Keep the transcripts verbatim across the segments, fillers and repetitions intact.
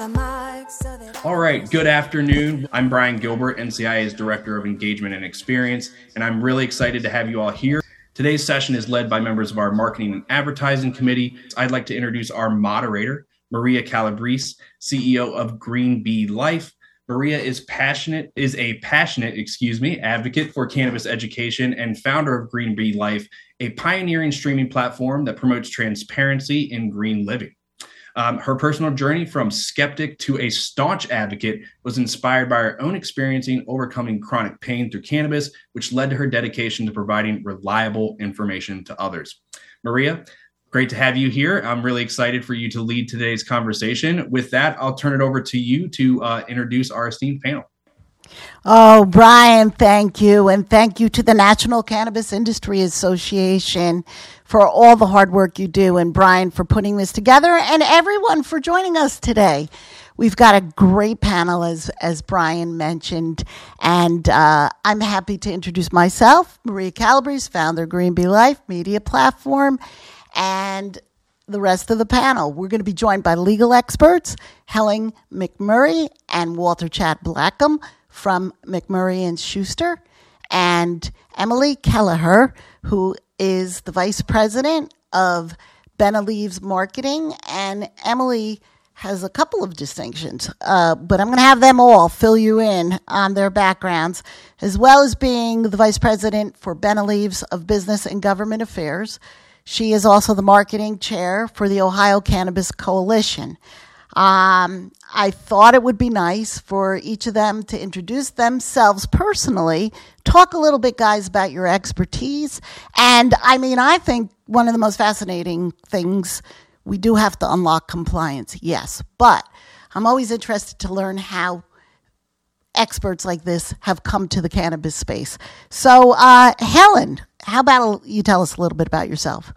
All right, good afternoon. I'm Brian Gilbert, N C I A's Director of Engagement and Experience, and I'm really excited to have you all here. Today's session is led by members of our Marketing and Advertising Committee. I'd like to introduce our moderator, Maria Calabrese, C E O of Green Bee Life. Maria is passionate, is a passionate, excuse me, advocate for cannabis education and founder of Green Bee Life, a pioneering streaming platform that promotes transparency in green living. Um, her personal journey from skeptic to a staunch advocate was inspired by her own experiencing overcoming chronic pain through cannabis, which led to her dedication to providing reliable information to others. Maria, great to have you here. I'm really excited for you to lead today's conversation. With that, I'll turn it over to you to uh, introduce our esteemed panel. Oh, Brian, thank you. And thank you to the National Cannabis Industry Association for all the hard work you do, and Brian for putting this together, and everyone for joining us today. We've got a great panel, as, as Brian mentioned, and uh, I'm happy to introduce myself, Maria Calabrese, founder of Green Bee Life Media Platform, and the rest of the panel. We're going to be joined by legal experts, Helen McMurray and Walter Chad Blackham from McMurray and Schuster, and Emily Kelleher, who is the vice president of Benalieve's Marketing. And Emily has a couple of distinctions, uh, but I'm going to have them all fill you in on their backgrounds, as well as being the vice president for Benalieve's of Business and Government Affairs. She is also the marketing chair for the Ohio Cannabis Coalition. Um, I thought it would be nice for each of them to introduce themselves personally, talk a little bit, guys, about your expertise. And I mean, I think one of the most fascinating things, we do have to unlock compliance, yes, but I'm always interested to learn how experts like this have come to the cannabis space. So, uh, Helen, how about you tell us a little bit about yourself?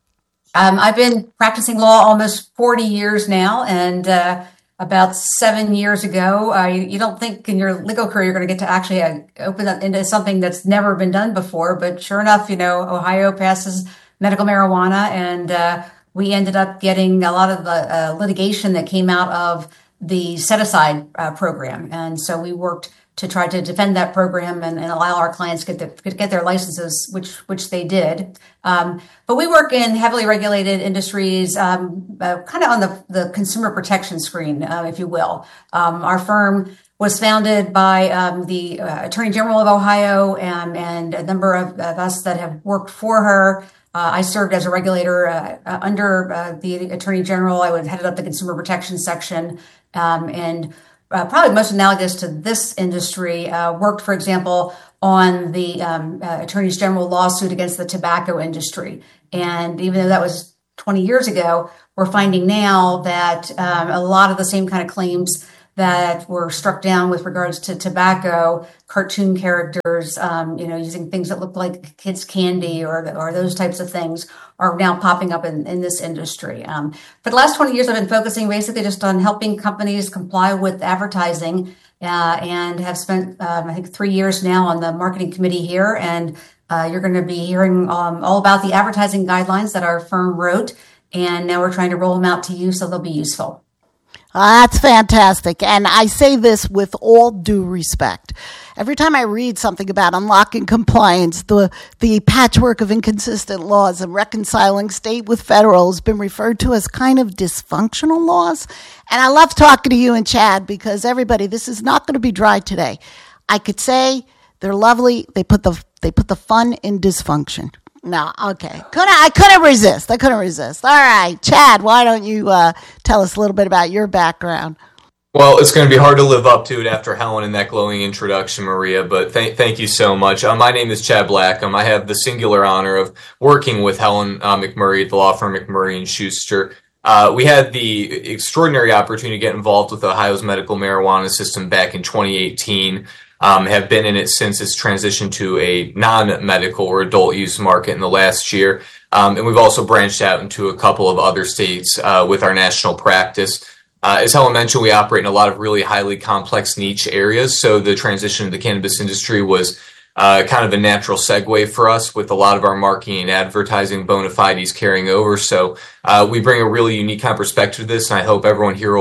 Um, I've been practicing law almost forty years now, and uh, about seven years ago, uh, you, you don't think in your legal career you're going to get to actually uh, open up into something that's never been done before, but sure enough, you know, Ohio passes medical marijuana, and uh, we ended up getting a lot of the uh, litigation that came out of the set-aside uh, program, and so we worked to try to defend that program and, and allow our clients to get, the, get their licenses, which which they did. Um, but we work in heavily regulated industries, um, uh, kind of on the, the consumer protection screen, uh, if you will. Um, our firm was founded by um, the uh, Attorney General of Ohio and, and a number of, of us that have worked for her. Uh, I served as a regulator uh, uh, under uh, the Attorney General. I would headed up the consumer protection section, um, and Uh, probably most analogous to this industry, uh, worked, for example, on the um, uh, Attorney General lawsuit against the tobacco industry. And even though that was twenty years ago, we're finding now that um, a lot of the same kind of claims that were struck down with regards to tobacco, cartoon characters, um, you know, using things that look like kids' candy or or those types of things, are now popping up in, in this industry. Um, for the last twenty years, I've been focusing basically just on helping companies comply with advertising, uh, and have spent, um, I think, three years now on the marketing committee here. And uh, you're going to be hearing um, all about the advertising guidelines that our firm wrote. And now we're trying to roll them out to you so they'll be useful. That's fantastic. And I say this with all due respect. Every time I read something about unlocking compliance, the, the patchwork of inconsistent laws and reconciling state with federal has been referred to as kind of dysfunctional laws. And I love talking to you and Chad, because everybody, this is not going to be dry today. I could say they're lovely. They put the, they put the fun in dysfunction. No, okay. Couldn't, I couldn't resist. I couldn't resist. All right, Chad, why don't you uh, tell us a little bit about your background? Well, it's going to be hard to live up to it after Helen and that glowing introduction, Maria, but th- thank you so much. Uh, my name is Chad Blackham. I have the singular honor of working with Helen uh, McMurray at the law firm McMurray and Schuster. Uh, we had the extraordinary opportunity to get involved with Ohio's medical marijuana system back in twenty eighteen. Um, have been in it since its transition to a non-medical or adult use market in the last year. Um, and we've also branched out into a couple of other states uh, with our national practice. Uh, as Helen mentioned, we operate in a lot of really highly complex niche areas. So the transition to the cannabis industry was uh, kind of a natural segue for us, with a lot of our marketing and advertising bona fides carrying over. So uh, we bring a really unique kind of perspective to this, and I hope everyone here will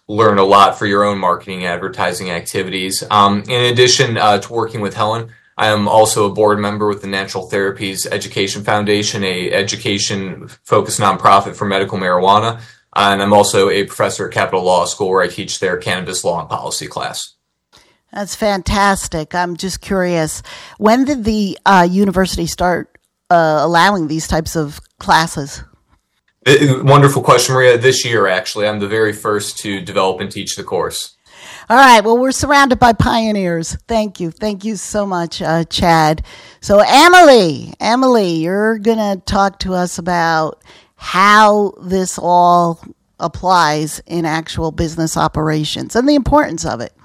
learn a lot for your own marketing and advertising activities. Um, in addition uh, to working with Helen, I am also a board member with the Natural Therapies Education Foundation, a education-focused nonprofit for medical marijuana, and I'm also a professor at Capital Law School where I teach their cannabis law and policy class. That's fantastic. I'm just curious, when did the uh, university start uh, allowing these types of classes? It, wonderful question, Maria. This year, actually, I'm the very first to develop and teach the course. All right. Well, we're surrounded by pioneers. Thank you. Thank you so much, uh, Chad. So, Emily, Emily, you're going to talk to us about how this all applies in actual business operations and the importance of it.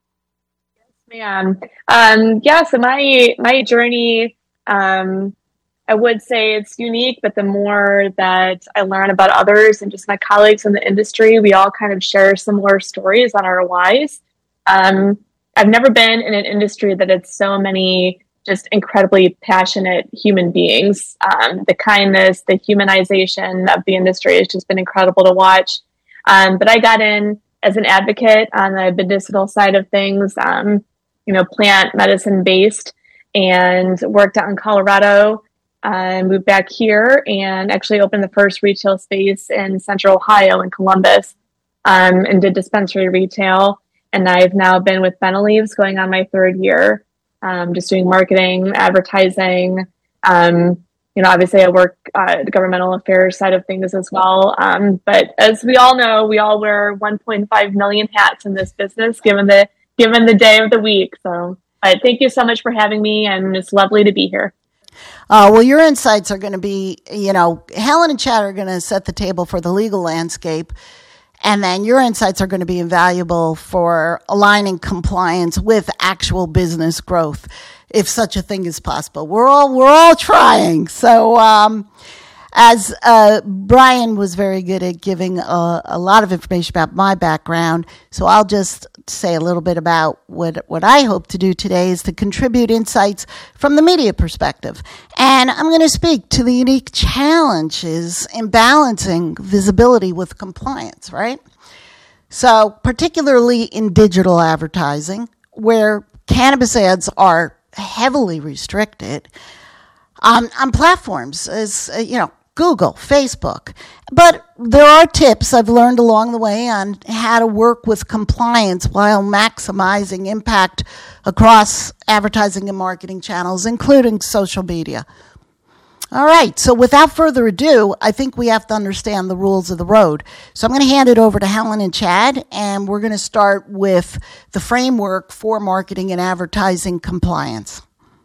Yes, ma'am. Um, yeah, so my, my journey, um, I would say it's unique, but the more that I learn about others and just my colleagues in the industry, we all kind of share similar stories on our whys. Um, I've never been in an industry that had so many just incredibly passionate human beings. Um, the kindness, the humanization of the industry has just been incredible to watch. Um, but I got in as an advocate on the medicinal side of things, um, you know, plant medicine based, and worked out in Colorado. I moved back here and actually opened the first retail space in Central Ohio in Columbus, um, and did dispensary retail. And I've now been with Benaleaves going on my third year, um, just doing marketing, advertising. Um, you know, obviously I work uh, the governmental affairs side of things as well. Um, but as we all know, we all wear one point five million hats in this business, given the given the day of the week. So uh, thank you so much for having me, and it's lovely to be here. Uh, well, your insights are going to be, you know, Helen and Chad are going to set the table for the legal landscape, and then your insights are going to be invaluable for aligning compliance with actual business growth, if such a thing is possible. We're all we're all trying. So, um, as uh, Brian was very good at giving a, a lot of information about my background, so I'll just say a little bit about what what I hope to do today is to contribute insights from the media perspective. And I'm going to speak to the unique challenges in balancing visibility with compliance, right? So particularly in digital advertising, where cannabis ads are heavily restricted, um, on platforms as, uh, you know, Google, Facebook. But there are tips I've learned along the way on how to work with compliance while maximizing impact across advertising and marketing channels, including social media. All right, so without further ado, I think we have to understand the rules of the road. So I'm going to hand it over to Helen and Chad, and we're going to start with the framework for marketing and advertising compliance.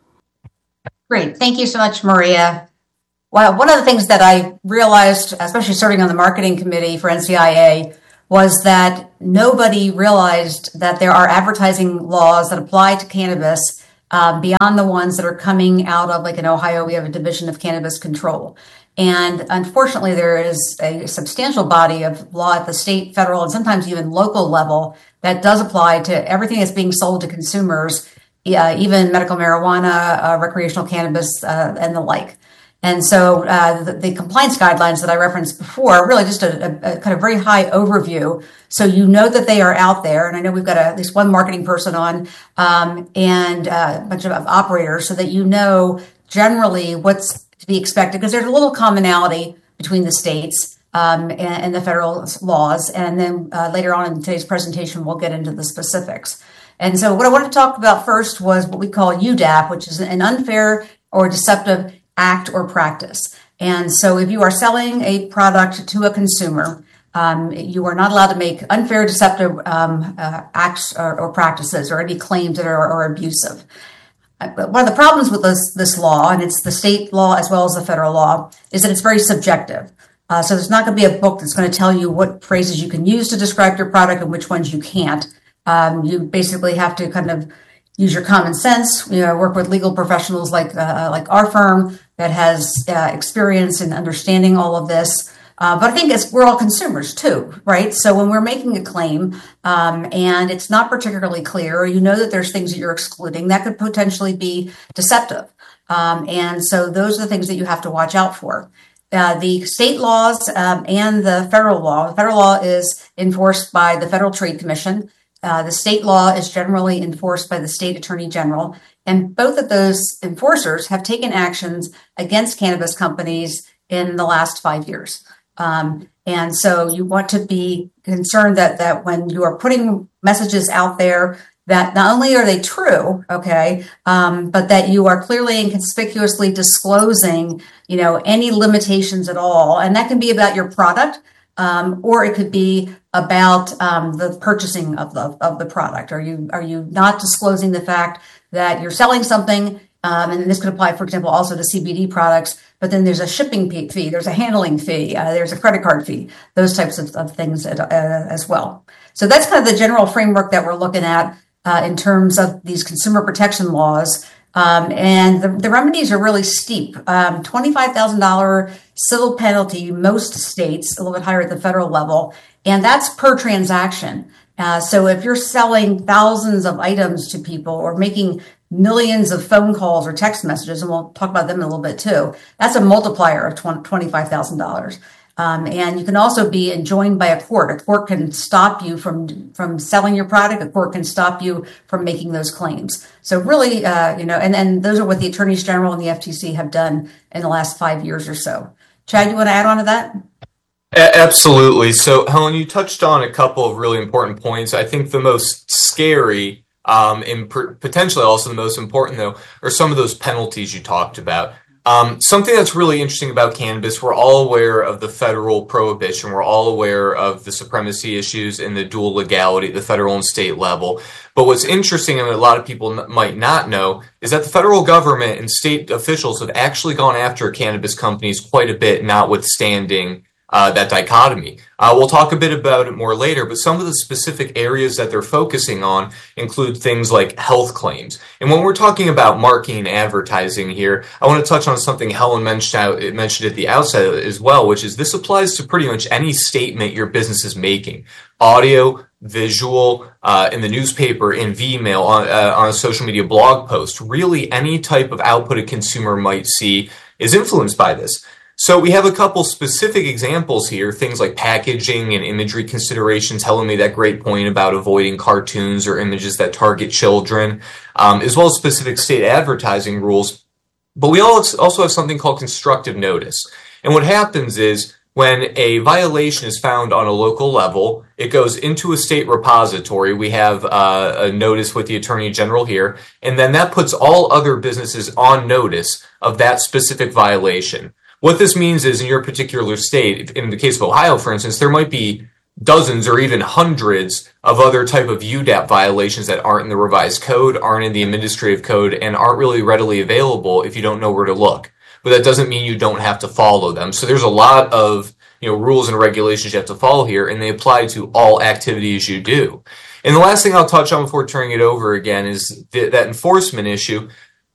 Great. Thank you so much, Maria. Well, one of the things that I realized, especially serving on the marketing committee for N C I A, was that nobody realized that there are advertising laws that apply to cannabis uh, beyond the ones that are coming out of, like in Ohio, we have a division of cannabis control. And unfortunately, there is a substantial body of law at the state, federal, and sometimes even local level that does apply to everything that's being sold to consumers, uh, even medical marijuana, uh, recreational cannabis, uh, and the like. And so uh, the, the compliance guidelines that I referenced before are really just a, a, a kind of very high overview. So you know that they are out there. And I know we've got a, at least one marketing person on um, and uh, a bunch of operators so that you know generally what's to be expected, because there's a little commonality between the states um, and, and the federal laws. And then uh, later on in today's presentation, we'll get into the specifics. And so what I wanted to talk about first was what we call U D A P, which is an unfair or deceptive act or practice. And so if you are selling a product to a consumer, um, you are not allowed to make unfair, deceptive um, uh, acts or, or practices or any claims that are, are abusive. But one of the problems with this, this law, and it's the state law as well as the federal law, is that it's very subjective. Uh, so there's not going to be a book that's going to tell you what phrases you can use to describe your product and which ones you can't. Um, you basically have to kind of use your common sense. You know, work with legal professionals like uh, like our firm that has uh, experience in understanding all of this. Uh, but I think it's, we're all consumers too, right? So when we're making a claim um, and it's not particularly clear, or you know that there's things that you're excluding, that could potentially be deceptive. Um, and so those are the things that you have to watch out for. Uh, the state laws um, and the federal law. The federal law is enforced by the Federal Trade Commission. Uh, the state law is generally enforced by the state attorney general. And both of those enforcers have taken actions against cannabis companies in the last five years. Um, and so you want to be concerned that, that when you are putting messages out there, that not only are they true, okay, um, but that you are clearly and conspicuously disclosing, you know, any limitations at all. And that can be about your product, um, or it could be about um, the purchasing of the of the product. Are you are you not disclosing the fact that you're selling something? Um, and this could apply, for example, also to C B D products. But then there's a shipping fee, there's a handling fee, uh, there's a credit card fee, those types of, of things uh, as well. So that's kind of the general framework that we're looking at uh, in terms of these consumer protection laws. Um, and the, the remedies are really steep. Um, twenty-five thousand dollars civil penalty, most states, a little bit higher at the federal level, and that's per transaction. Uh, so if you're selling thousands of items to people or making millions of phone calls or text messages, and we'll talk about them in a little bit too, that's a multiplier of twenty-five thousand dollars. Um, and you can also be enjoined by a court. A court can stop you from from selling your product. A court can stop you from making those claims. So really, uh, you know, and then those are what the attorneys general and the F T C have done in the last five years or so. Chad, you want to add on to that? Absolutely. So, Helen, you touched on a couple of really important points. I think the most scary um, and per- potentially also the most important, though, are some of those penalties you talked about. Um, something that's really interesting about cannabis, we're all aware of the federal prohibition. We're all aware of the supremacy issues and the dual legality at the federal and state level. But what's interesting, and a lot of people n- might not know, is that the federal government and state officials have actually gone after cannabis companies quite a bit, notwithstanding Uh, that dichotomy. Uh, we'll talk a bit about it more later, but some of the specific areas that they're focusing on include things like health claims. And when we're talking about marketing and advertising here, I want to touch on something Helen mentioned, out, mentioned at the outset as well, which is this applies to pretty much any statement your business is making. Audio, visual, uh, in the newspaper, in V-mail, on, uh, on a social media blog post. Really, any type of output a consumer might see is influenced by this. So we have a couple specific examples here, things like packaging and imagery considerations. Helen made that great point about avoiding cartoons or images that target children, um, as well as specific state advertising rules. But we also have something called constructive notice. And what happens is when a violation is found on a local level, it goes into a state repository. We have uh, a notice with the Attorney General here, and then that puts all other businesses on notice of that specific violation. What this means is in your particular state, in the case of Ohio, for instance, there might be dozens or even hundreds of other type of U D A P violations that aren't in the revised code, aren't in the administrative code, and aren't really readily available if you don't know where to look. But that doesn't mean you don't have to follow them. So there's a lot of, you know, rules and regulations you have to follow here, and they apply to all activities you do. And the last thing I'll touch on before turning it over again is th- that enforcement issue.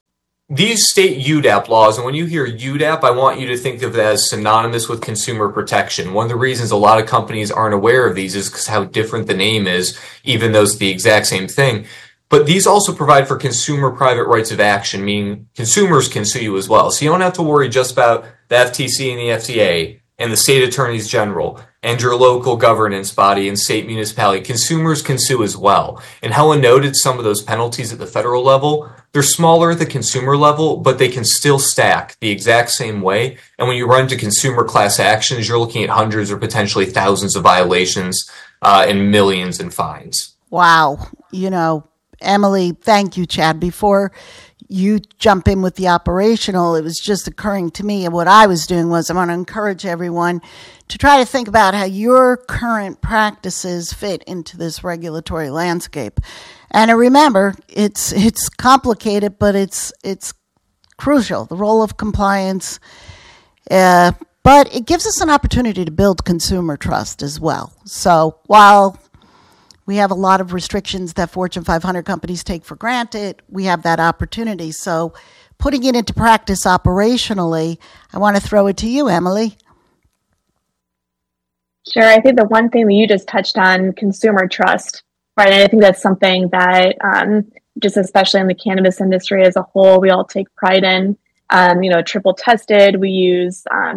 These state U D A P laws, and when you hear U D A P, I want you to think of it as synonymous with consumer protection. One of the reasons a lot of companies aren't aware of these is because how different the name is, even though it's the exact same thing. But these also provide for consumer private rights of action, meaning consumers can sue you as well. So you don't have to worry just about the F T C and the F D A and the state attorneys general and your local governance body and state municipality. Consumers can sue as well. And Helen noted some of those penalties at the federal level. They're smaller at the consumer level, but they can still stack the exact same way. And when you run to consumer class actions, you're looking at hundreds or potentially thousands of violations uh, and millions in fines. Wow. You know, Emily, thank you, Chad. Before you jump in with the operational, it was just occurring to me, and what I was doing was I want to encourage everyone to try to think about how your current practices fit into this regulatory landscape. And remember, it's it's complicated, but it's it's crucial, the role of compliance. Uh, but it gives us an opportunity to build consumer trust as well. So while we have a lot of restrictions that Fortune five hundred companies take for granted, we have that opportunity. So putting it into practice operationally, I want to throw it to you, Emily. Sure. I think the one thing that you just touched on, consumer trust, right? And I think that's something that um, just especially in the cannabis industry as a whole, we all take pride in. Um, you know, triple tested. We use um,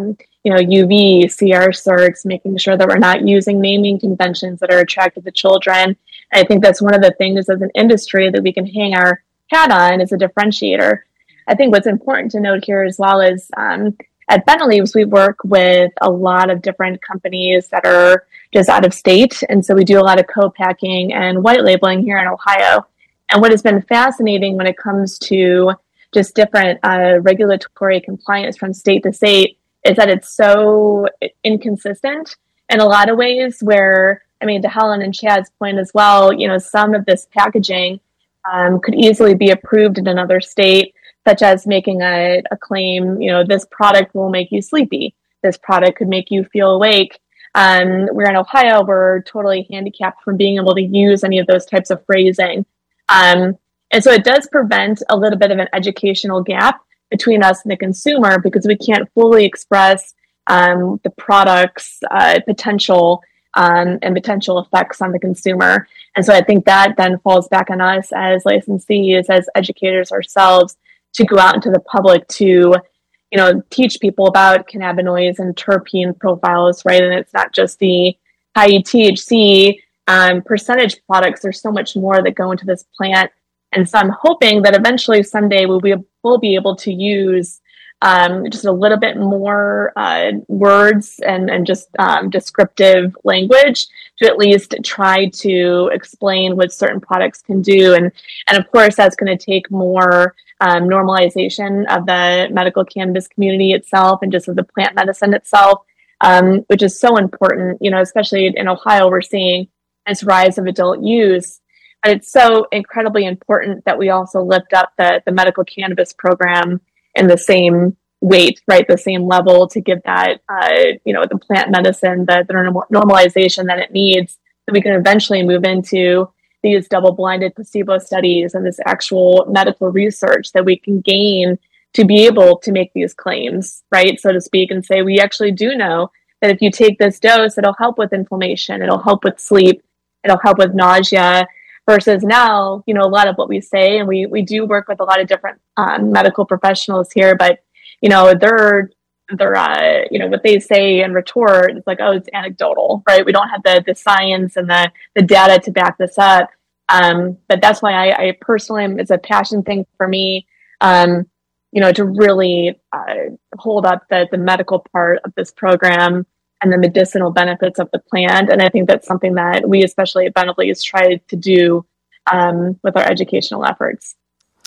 you know, U V, C R certs, making sure that we're not using naming conventions that are attractive to children. And I think that's one of the things as an industry that we can hang our hat on as a differentiator. I think what's important to note here as well is um, at Bentley's, we work with a lot of different companies that are just out of state. And so we do a lot of co-packing and white labeling here in Ohio. And what has been fascinating when it comes to just different uh, regulatory compliance from state to state is that it's so inconsistent in a lot of ways where, I mean, to Helen and Chad's point as well, you know, some of this packaging um, could easily be approved in another state, such as making a, a claim, you know, this product will make you sleepy. This product could make you feel awake. Um, we're in Ohio, we're totally handicapped from being able to use any of those types of phrasing. Um, and so it does prevent a little bit of an educational gap between us and the consumer because we can't fully express um, the product's uh, potential um, and potential effects on the consumer. And so I think that then falls back on us as licensees, as educators ourselves, to go out into the public to, you know, teach people about cannabinoids and terpene profiles, right? And it's not just the high T H C um, percentage products. There's so much more that go into this plant. And so I'm hoping that eventually someday we'll be, we'll be able to use um, just a little bit more uh, words and, and just um, descriptive language to at least try to explain what certain products can do. And, and of course, that's going to take more um, normalization of the medical cannabis community itself and just of the plant medicine itself, um, which is so important, you know, especially in Ohio, we're seeing this rise of adult use. But it's so incredibly important that we also lift up the, the medical cannabis program in the same weight, right? The same level to give that, uh, you know, the plant medicine, the, the normalization that it needs, so we can eventually move into these double-blinded placebo studies and this actual medical research that we can gain to be able to make these claims, right? So to speak, and say, we actually do know that if you take this dose, it'll help with inflammation, it'll help with sleep, it'll help with nausea. Versus now, you know, a lot of what we say, and we we do work with a lot of different um, medical professionals here, but, you know, they're, they're uh, you know, what they say and retort, it's like, oh, it's anecdotal, right? We don't have the the science and the, the data to back this up. Um, but that's why I, I personally, it's a passion thing for me, um, you know, to really uh, hold up the, the medical part of this program and the medicinal benefits of the plant. And I think that's something that we, especially at Bentley's, try to do um, with our educational efforts.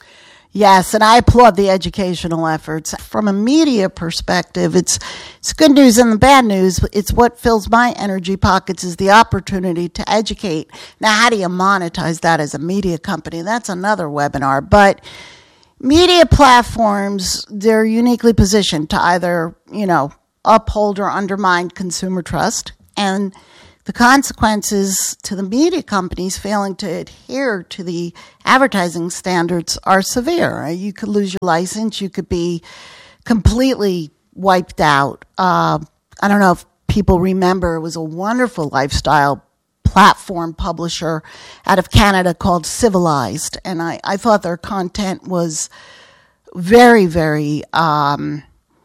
Yes, and I applaud the educational efforts. From a media perspective, it's it's good news and the bad news. It's what fills my energy pockets is the opportunity to educate. Now, how do you monetize that as a media company? That's another webinar. But media platforms, they're uniquely positioned to either, you know, uphold or undermine consumer trust, and the consequences to the media companies failing to adhere to the advertising standards are severe. You could lose your license. You could be completely wiped out. Uh, I don't know if people remember, it was a wonderful lifestyle platform publisher out of Canada called Civilized, and I, I thought their content was very, very um,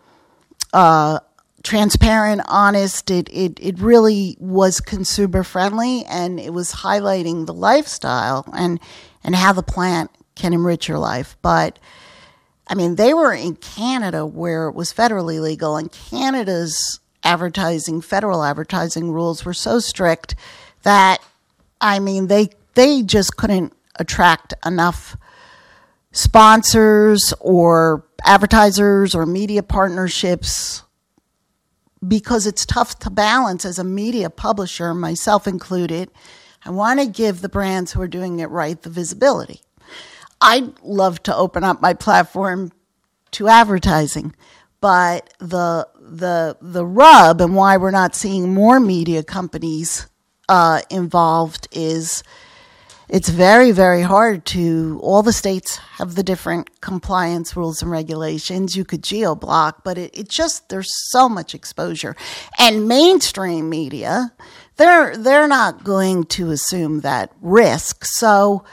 uh, transparent, honest. It, it it really was consumer friendly, and it was highlighting the lifestyle and and how the plant can enrich your life. But I mean, they were in Canada where it was federally legal, and Canada's advertising, federal advertising rules were so strict that, I mean, they they just couldn't attract enough sponsors or advertisers or media partnerships, because it's tough to balance as a media publisher, myself included. I want to give the brands who are doing it right the visibility. I'd love to open up my platform to advertising, but the the the rub and why we're not seeing more media companies uh, involved is it's very, very hard to, all the states have the different compliance rules and regulations. You could geo-block, but it, it just, there's so much exposure. And mainstream media, they're they're not going to assume that risk. So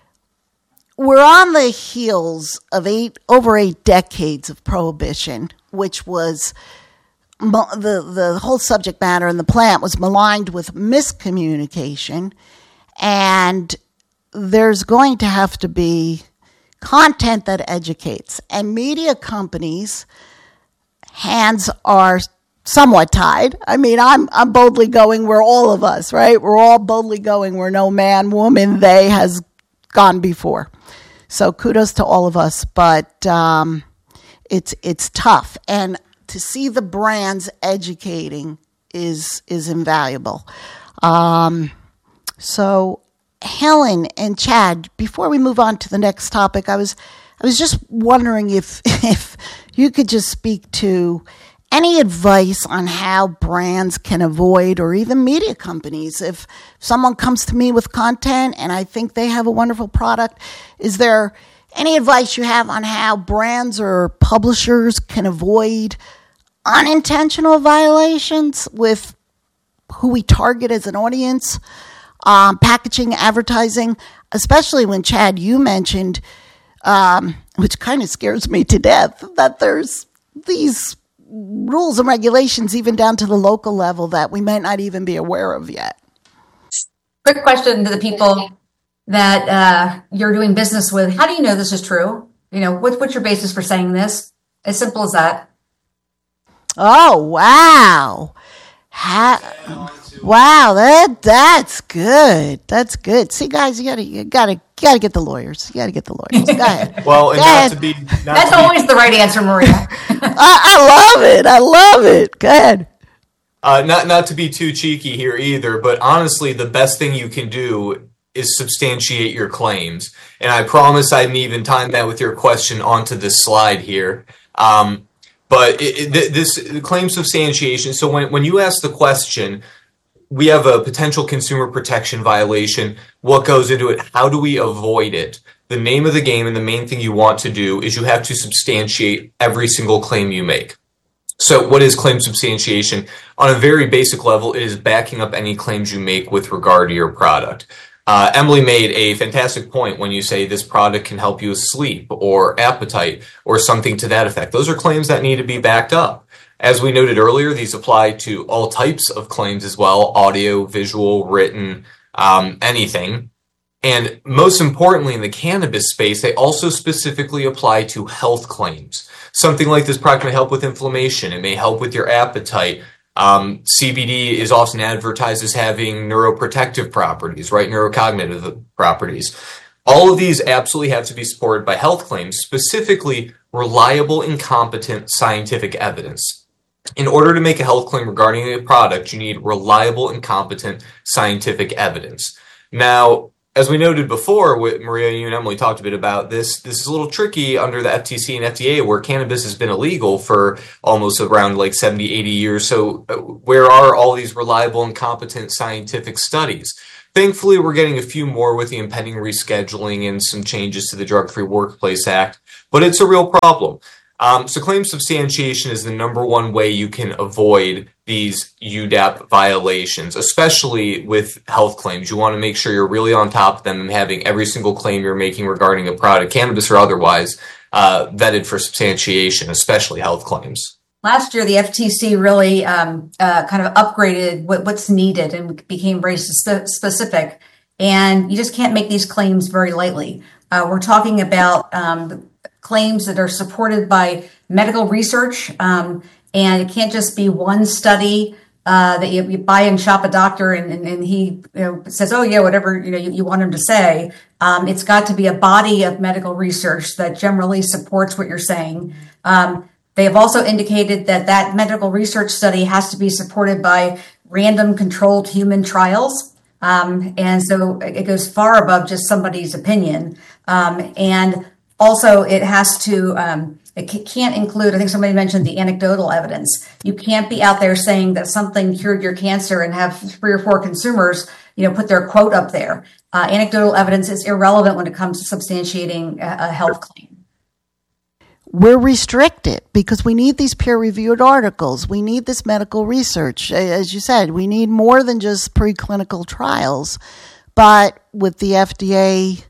we're on the heels of eight over eight decades of prohibition, which was the the whole subject matter in the plant was maligned with miscommunication, and there's going to have to be content that educates. And media companies' hands are somewhat tied. I mean, I'm I'm boldly going where all of us, right? We're all boldly going where no man, woman, they has gone before. So kudos to all of us, but um, it's it's tough. And to see the brands educating is is invaluable. Um, so Helen and Chad, before we move on to the next topic, I was I was just wondering if if you could just speak to any advice on how brands can avoid, or even media companies, if someone comes to me with content and I think they have a wonderful product, is there any advice you have on how brands or publishers can avoid unintentional violations with who we target as an audience, um, packaging, advertising, especially when, Chad, you mentioned, um, which kind of scares me to death, that there's these rules and regulations even down to the local level that we might not even be aware of yet. Quick question to the people that uh, you're doing business with. How do you know this is true? You know, what, what's your basis for saying this? As simple as that. Oh, wow. Ha- wow, that that's good. That's good. See, guys, you gotta you gotta you gotta get the lawyers. You gotta get the lawyers. Go ahead. Well, and Go not ahead. to be not That's to be, always the right answer, Maria. I, I love it. I love it. Go ahead. uh, not not to be too cheeky here either, but honestly, the best thing you can do is substantiate your claims. And I promise I didn't even time that with your question onto this slide here. Um, but it, it, this claim substantiation. So when when you ask the question, we have a potential consumer protection violation. What goes into it? How do we avoid it? The name of the game and the main thing you want to do is you have to substantiate every single claim you make. So what is claim substantiation? On a very basic level, it is backing up any claims you make with regard to your product. Uh, Emily made a fantastic point when you say this product can help you with sleep or appetite or something to that effect. Those are claims that need to be backed up. As we noted earlier, these apply to all types of claims as well, audio, visual, written, um, anything. And most importantly, in the cannabis space, they also specifically apply to health claims. Something like this product may help with inflammation. It may help with your appetite. Um, C B D is often advertised as having neuroprotective properties, right? Neurocognitive properties. All of these absolutely have to be supported by health claims, specifically reliable and competent scientific evidence. In order to make a health claim regarding a product, you need reliable and competent scientific evidence. Now, as we noted before, with Maria, you and Emily talked a bit about this. This is a little tricky under the F T C and F D A, where cannabis has been illegal for almost around like seventy, eighty years. So where are all these reliable and competent scientific studies? Thankfully, we're getting a few more with the impending rescheduling and some changes to the Drug-Free Workplace Act, but it's a real problem. Um, so claim substantiation is the number one way you can avoid these U D A P violations, especially with health claims. You want to make sure you're really on top of them and having every single claim you're making regarding a product, cannabis or otherwise, uh, vetted for substantiation, especially health claims. Last year, the F T C really um, uh, kind of upgraded what, what's needed and became very spe- specific. And you just can't make these claims very lightly. Uh, we're talking about um, claims that are supported by medical research, um, and it can't just be one study uh, that you, you buy and shop a doctor and, and, and he you know, says, oh, yeah, whatever you know you, you want him to say. Um, it's got to be a body of medical research that generally supports what you're saying. Um, they have also indicated that that medical research study has to be supported by random controlled human trials. Um, and so it goes far above just somebody's opinion. Um, and Also, it has to, um, it can't include, I think somebody mentioned the anecdotal evidence. You can't be out there saying that something cured your cancer and have three or four consumers, you know, put their quote up there. Uh, anecdotal evidence is irrelevant when it comes to substantiating a, a health claim. We're restricted because we need these peer-reviewed articles. We need this medical research. As you said, we need more than just preclinical trials. But with the F D A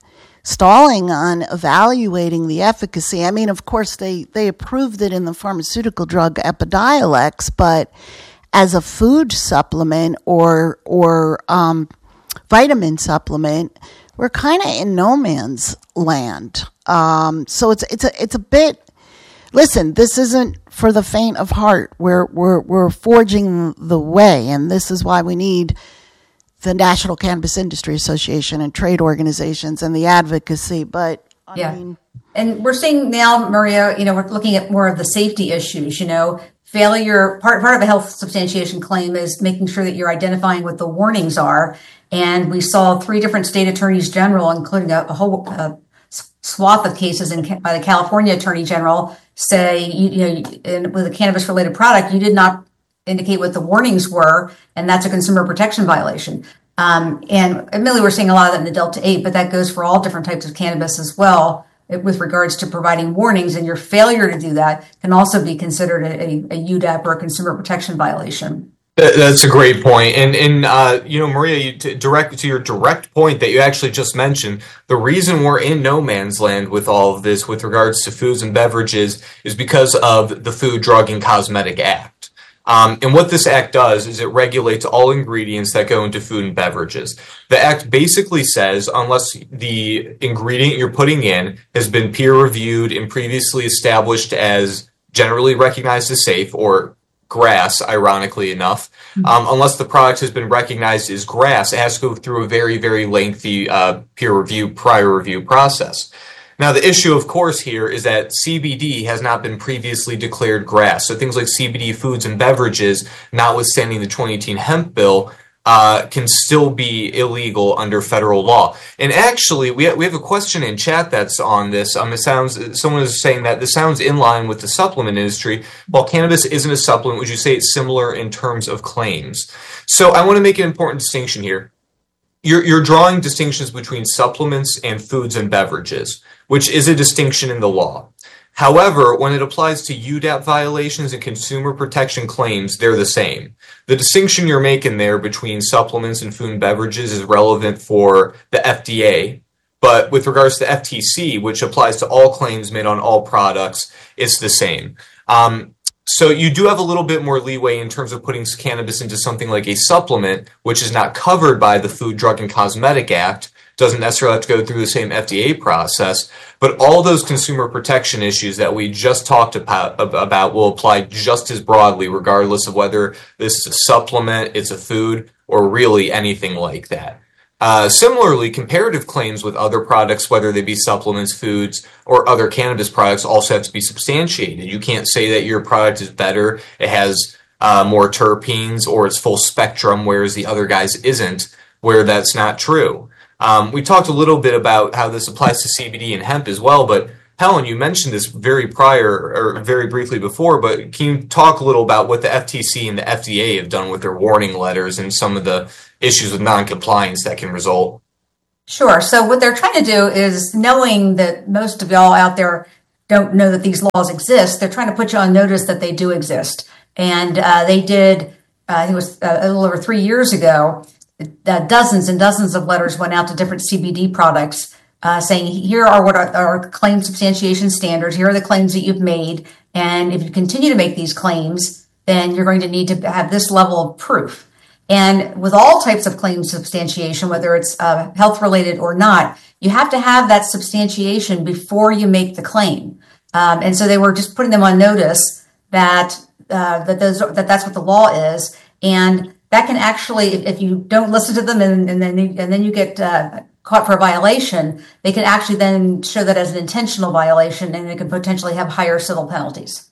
stalling on evaluating the efficacy. I mean, of course, they, they approved it in the pharmaceutical drug Epidiolex, but as a food supplement or or um, vitamin supplement, we're kind of in no man's land. Um, so it's it's a it's a bit. Listen, this isn't for the faint of heart. We're we're we're forging the way, and this is why we need the National Cannabis Industry Association and trade organizations and the advocacy. But I yeah, mean, and we're seeing now, Maria, you know, we're looking at more of the safety issues. You know, failure part part of a health substantiation claim is making sure that you're identifying what the warnings are. And we saw three different state attorneys general, including a, a whole uh, swath of cases in, by the California Attorney General, say, you, you know, in, with a cannabis related product, you did not indicate what the warnings were, and that's a consumer protection violation. Um, and admittedly, we're seeing a lot of that in the Delta eight, but that goes for all different types of cannabis as well, with regards to providing warnings, and your failure to do that can also be considered a, a, a U D A P or a consumer protection violation. That's a great point. And, and uh, you know, Maria, you t- direct to your direct point that you actually just mentioned, the reason we're in no man's land with all of this with regards to foods and beverages is because of the Food, Drug, and Cosmetic Act. Um, and what this act does is it regulates all ingredients that go into food and beverages. The act basically says unless the ingredient you're putting in has been peer-reviewed and previously established as generally recognized as safe, or GRAS, ironically enough, um, unless the product has been recognized as GRAS, it has to go through a very, very lengthy uh, peer review, prior review process. Now, the issue, of course, here is that C B D has not been previously declared GRAS. So things like C B D foods and beverages, notwithstanding the twenty eighteen hemp bill, uh, can still be illegal under federal law. And actually, we have, we have a question in chat that's on this. Um, it sounds, someone is saying that this sounds in line with the supplement industry. While cannabis isn't a supplement, would you say it's similar in terms of claims? So I want to make an important distinction here. You're, you're drawing distinctions between supplements and foods and beverages, which is a distinction in the law. However, when it applies to U D A P violations and consumer protection claims, they're the same. The distinction you're making there between supplements and food and beverages is relevant for the F D A, but with regards to the F T C, which applies to all claims made on all products, it's the same. Um, So you do have a little bit more leeway in terms of putting cannabis into something like a supplement, which is not covered by the Food, Drug, and Cosmetic Act, doesn't necessarily have to go through the same F D A process, but all those consumer protection issues that we just talked about, about will apply just as broadly, regardless of whether this is a supplement, it's a food, or really anything like that. Uh, similarly, comparative claims with other products, whether they be supplements, foods, or other cannabis products, also have to be substantiated. You can't say that your product is better, it has uh, more terpenes, or it's full spectrum, whereas the other guys isn't, where that's not true. Um, we talked a little bit about how this applies to C B D and hemp as well, but Helen, you mentioned this very prior, or very briefly before, but can you talk a little about what the F T C and the F D A have done with their warning letters and some of the issues with non-compliance that can result? Sure. So what they're trying to do is, knowing that most of y'all out there don't know that these laws exist, they're trying to put you on notice that they do exist. And uh, they did, uh, I think it was uh, a little over three years ago, uh, dozens and dozens of letters went out to different C B D products uh, saying, here are what are our claim substantiation standards, here are the claims that you've made, and if you continue to make these claims, then you're going to need to have this level of proof. And with all types of claim substantiation, whether it's uh, health-related or not, you have to have that substantiation before you make the claim. Um, and so they were just putting them on notice that uh, that those that that's what the law is, and that can actually, if, if you don't listen to them and, and then you, and then you get uh, caught for a violation, they can actually then show that as an intentional violation, and it could potentially have higher civil penalties.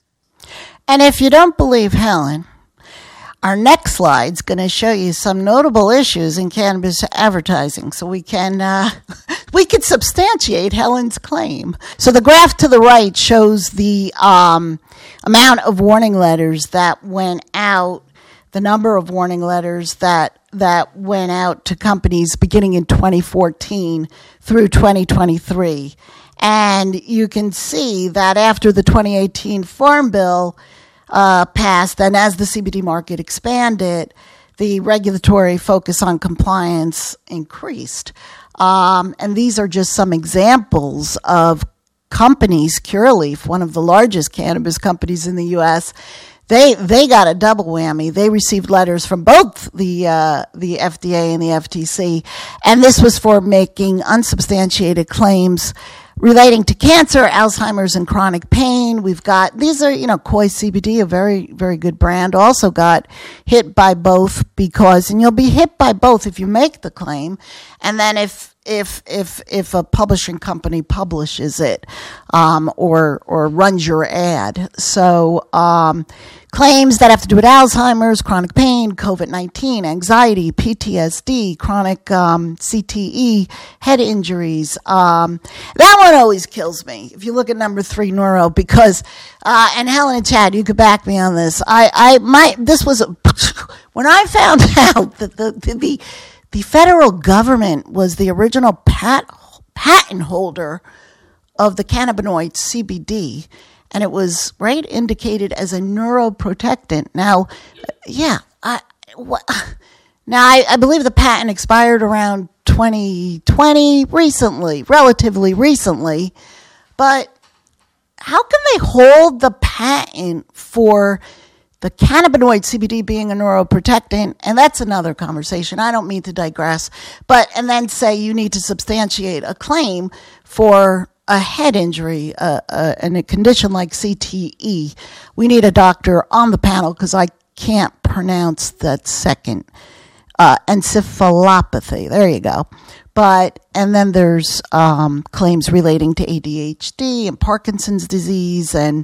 And if you don't believe Helen, our next slide's going to show you some notable issues in cannabis advertising, so we can uh, we can substantiate Helen's claim. So the graph to the right shows the um, amount of warning letters that went out, the number of warning letters that that went out to companies beginning in twenty fourteen through twenty twenty-three. And you can see that after the twenty eighteen Farm Bill Uh, passed, and as the C B D market expanded, the regulatory focus on compliance increased. Um, and these are just some examples of companies. Curaleaf, one of the largest cannabis companies in the U S, They they got a double whammy. They received letters from both the uh, the F D A and the F T C, and this was for making unsubstantiated claims relating to cancer, Alzheimer's, and chronic pain. We've got, these are, you know, Koi C B D, a very, very good brand, also got hit by both because, and you'll be hit by both if you make the claim, and then if if if if a publishing company publishes it um, or or runs your ad. So um, claims that have to do with Alzheimer's, chronic pain, COVID nineteen, anxiety, P T S D, chronic um, C T E, head injuries. Um, that one always kills me. If you look at number three, neuro, because uh, and Helen and Chad, you could back me on this. I I my this was a, when I found out that the the, the The federal government was the original pat, patent holder of the cannabinoid C B D, and it was, right, indicated as a neuroprotectant. Now, yeah, I, what, now I, I believe the patent expired around twenty twenty, recently, relatively recently, but how can they hold the patent for the cannabinoid C B D being a neuroprotectant, and that's another conversation. I don't mean to digress, but, and then say you need to substantiate a claim for a head injury, uh, uh, and a condition like C T E. We need a doctor on the panel because I can't pronounce that second, uh, encephalopathy. There you go. But, and then there's um, claims relating to A D H D and Parkinson's disease, and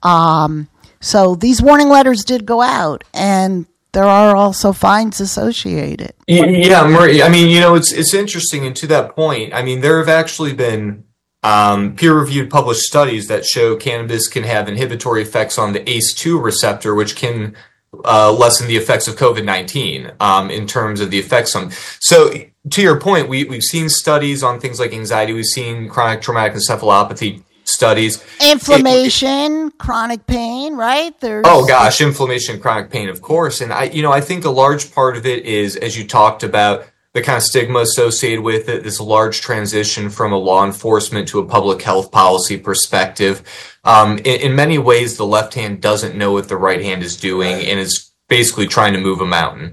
um, so these warning letters did go out, and there are also fines associated. Yeah, Marie, I mean, you know, it's it's interesting, and to that point, I mean, there have actually been um, peer-reviewed published studies that show cannabis can have inhibitory effects on the A C E two receptor, which can uh, lessen the effects of COVID nineteen um, in terms of the effects on. So, to your point, we, we've seen studies on things like anxiety. We've seen chronic traumatic encephalopathy studies. Inflammation, it, chronic pain, right? There's oh gosh, inflammation, chronic pain, of course. And I, you know, I think a large part of it is, as you talked about, the kind of stigma associated with it, this large transition from a law enforcement to a public health policy perspective. Um, in, in many ways, the left hand doesn't know what the right hand is doing and is basically trying to move a mountain.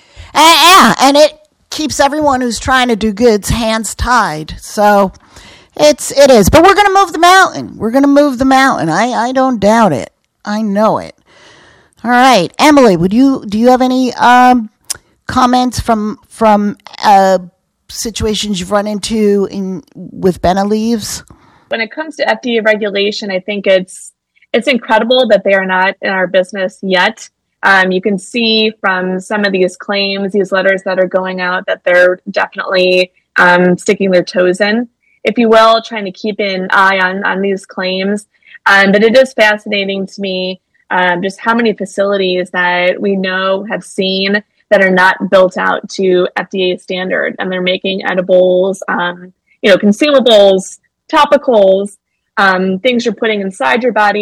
Uh, yeah, and it keeps everyone who's trying to do good's hands tied. So It's, it is, but we're going to move the mountain. We're going to move the mountain. I, I don't doubt it. I know it. All right. Emily, would you, do you have any, um, comments from, from, uh, situations you've run into in, with Benaleaves? When it comes to F D A regulation, I think it's, it's incredible that they are not in our business yet. Um, you can see from some of these claims, these letters that are going out, that they're definitely, um, sticking their toes in, if you will, trying to keep an eye on, on these claims. Um, but it is fascinating to me um, just how many facilities that we know have seen that are not built out to F D A standard, and they're making edibles, um, you know, consumables, topicals, um, things you're putting inside your body